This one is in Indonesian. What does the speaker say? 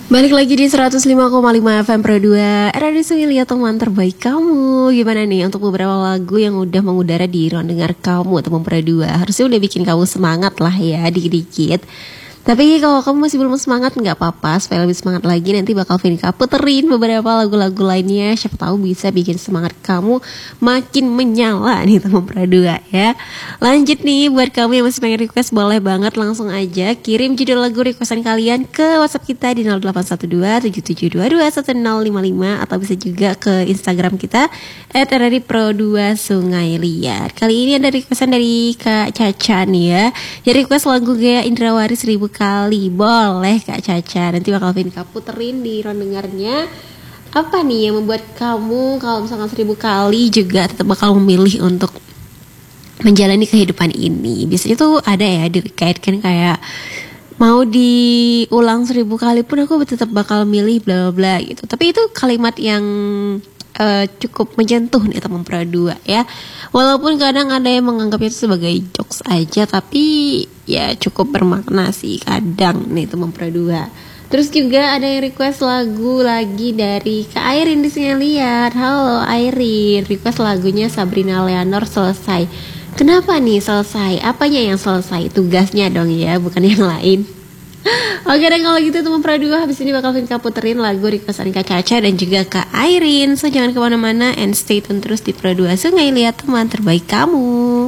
Balik lagi di 105,5 FM Pro 2 Radio Sungai Liat, teman terbaik kamu. Gimana nih untuk beberapa lagu yang udah mengudara di ruang dengar kamu, teman Pro 2? Harusnya udah bikin kamu semangat lah ya, dikit-dikit. Tapi kalau kamu masih belum semangat, nggak apa-apa. Supaya lebih semangat lagi, nanti bakal Venika puterin beberapa lagu-lagu lainnya. Siapa tahu bisa bikin semangat kamu makin menyala nih, teman Pro 2 ya. Lanjut nih, buat kamu yang masih pengen request, boleh banget langsung aja kirim judul lagu requestan kalian ke WhatsApp kita di 0812 7722 1055, atau bisa juga ke Instagram kita @rripro2sungailiat. Kali ini ada requestan dari Kak Caca nih ya. Jadi request lagu Gaya Indrawari 1000 kali. Boleh Kak Caca, nanti bakal Venika puterin di ruang dengarnya. Apa nih yang membuat kamu kalau misalkan 1000 kali juga tetap bakal memilih untuk menjalani kehidupan ini? Biasanya tuh ada ya dikaitkan kayak mau diulang 1000 kali pun aku tetap bakal milih bla bla bla gitu. Tapi itu kalimat yang cukup menyentuh nih teman Pro 2 ya. Walaupun kadang ada yang menganggapnya itu sebagai jokes aja, tapi ya cukup bermakna sih kadang nih teman Pro 2. Terus juga ada yang request lagu lagi dari Kak Airin di sini lihat. Halo Airin, request lagunya Sabrina Leonor, Selesai. Kenapa nih selesai? Apanya yang selesai? Tugasnya dong ya, bukan yang lain. Oke deh, kalau gitu teman Pro 2, habis ini bakal Venika puterin lagu requestan Kak Caca dan juga Kak Airin. So jangan kemana-mana and stay tune terus di Pro 2 Sungai Liat, teman terbaik kamu.